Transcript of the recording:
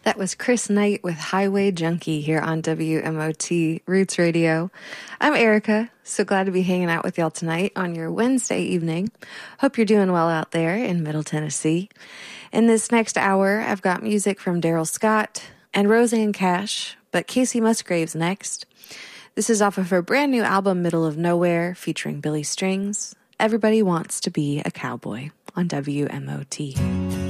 That was Chris Knight with Highway Junkie here on WMOT Roots Radio. I'm Erica, so glad to be hanging out with y'all tonight on your Wednesday evening. Hope you're doing well out there in Middle Tennessee. In this next hour, I've got music from Daryl Scott and Roseanne Cash, but Casey Musgrave's next. This is off of her brand new album, Middle of Nowhere, featuring Billy Strings. Everybody Wants to Be a Cowboy on WMOT.